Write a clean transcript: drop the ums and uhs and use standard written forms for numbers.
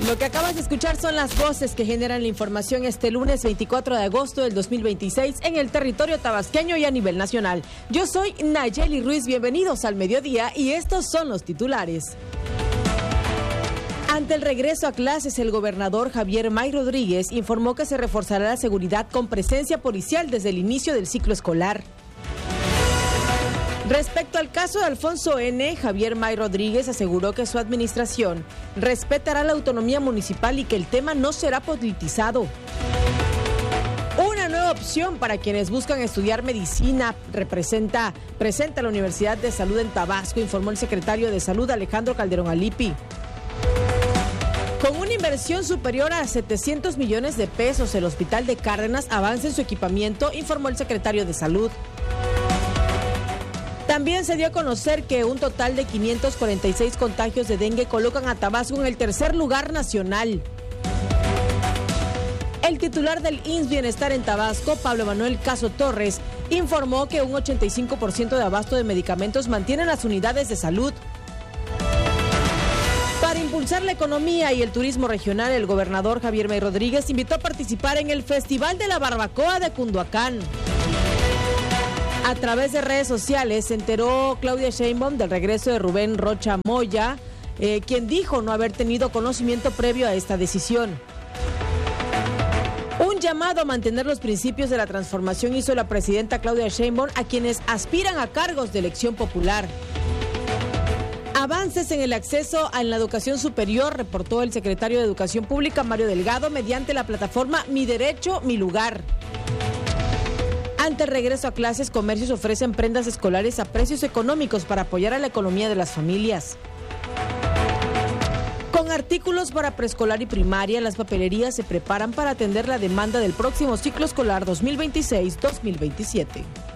Lo que acabas de escuchar son las voces que generan la información este lunes 24 de agosto del 2026 en el territorio tabasqueño y a nivel nacional. Yo soy Nayeli Ruiz, bienvenidos al mediodía y estos son los titulares. Ante el regreso a clases, el gobernador Javier May Rodríguez informó que se reforzará la seguridad con presencia policial desde el inicio del ciclo escolar. Respecto al caso de Alfonso N., Javier May Rodríguez aseguró que su administración respetará la autonomía municipal y que el tema no será politizado. Una nueva opción para quienes buscan estudiar medicina presenta la Universidad de Salud en Tabasco, informó el secretario de Salud Alejandro Calderón Alipi. Con una inversión superior a 700 millones de pesos, el Hospital de Cárdenas avanza en su equipamiento, informó el secretario de Salud. También se dio a conocer que un total de 546 contagios de dengue colocan a Tabasco en el tercer lugar nacional. El titular del IMSS Bienestar en Tabasco, Pablo Manuel Caso Torres, informó que un 85% de abasto de medicamentos mantienen las unidades de salud. Para impulsar la economía y el turismo regional, el gobernador Javier May Rodríguez invitó a participar en el Festival de la Barbacoa de Cunduacán. A través de redes sociales se enteró Claudia Sheinbaum del regreso de Rubén Rocha Moya, quien dijo no haber tenido conocimiento previo a esta decisión. Un llamado a mantener los principios de la transformación hizo la presidenta Claudia Sheinbaum a quienes aspiran a cargos de elección popular. Avances en el acceso a la educación superior, reportó el secretario de Educación Pública, Mario Delgado, mediante la plataforma Mi Derecho, Mi Lugar. Ante el regreso a clases, comercios ofrecen prendas escolares a precios económicos para apoyar a la economía de las familias. Con artículos para preescolar y primaria, las papelerías se preparan para atender la demanda del próximo ciclo escolar 2026-2027.